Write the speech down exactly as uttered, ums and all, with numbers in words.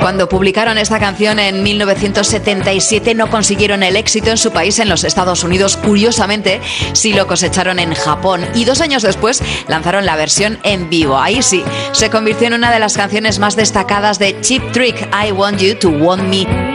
Cuando publicaron esta canción en mil novecientos setenta y siete no consiguieron el éxito en su país, en los Estados Unidos. Curiosamente, sí lo cosecharon en Japón. Y dos años después lanzaron la versión en vivo. Ahí sí, se convirtió en una de las canciones más destacadas de Cheap Trick, I Want You to Want Me.